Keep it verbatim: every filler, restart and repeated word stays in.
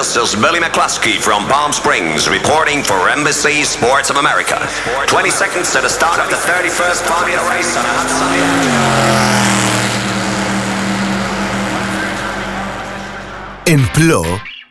This is Billy McCluskey from Palm Springs reporting for Embassy Sports of America. twenty seconds to the start of the thirty-first Formula race on a hot sunny. En Plo